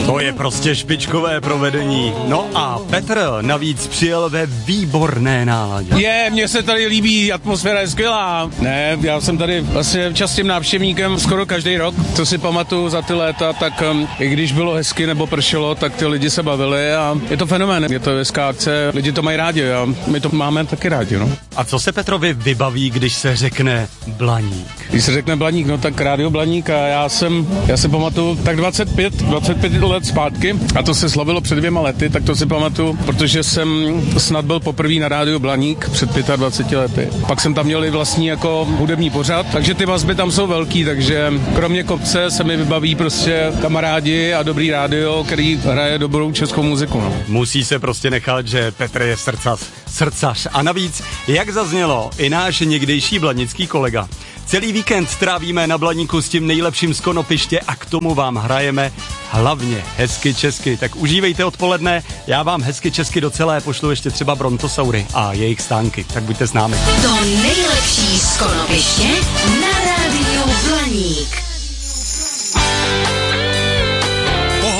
To je prostě špičkové provedení. No a Petr navíc přijel ve výborné náladě. Mně se tady líbí, atmosféra je skvělá. Ne, já jsem tady vlastně častým návštěvníkem skoro každý rok. Co si pamatuju za ty léta, tak i když bylo hezky nebo pršelo, tak ty lidi se bavili a je to fenomén. Je to hezká akce, lidi to mají rádi a my to máme taky rádi, no. A co se Petrovi vybaví, když se řekne Blaník? Když se řekne Blaník, no tak rádio Blaník a já si pamatuju tak 25 let zpátky a to se slavilo před 2 lety, tak to si pamatuju, protože jsem snad byl poprvé na rádiu Blaník před 25 lety. Pak jsem tam měl i vlastní jako hudební pořad, takže ty vazby tam jsou velký, takže kromě kopce se mi vybaví prostě kamarádi a dobrý rádio, který hraje dobrou českou muziku. No. Musí se prostě nechat, že Petr je srdcař. A navíc, jak zaznělo, i náš někdejší blanický kolega. Celý víkend trávíme na Blaníku s tím nejlepším z Konopiště a k tomu vám hrajeme hlavně hezky česky. Tak užívejte odpoledne, já vám hezky česky do celé pošlu ještě třeba Brontosaury a jejich stánky. Tak buďte s námi. To nejlepší z Konopiště na